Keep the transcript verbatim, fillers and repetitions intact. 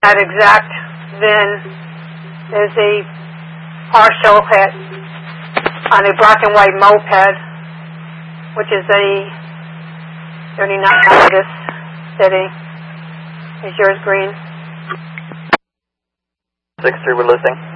That exact VIN is a partial hit on a black and white moped, which is a thirty-nine August City. Is yours green? six three, we're listening.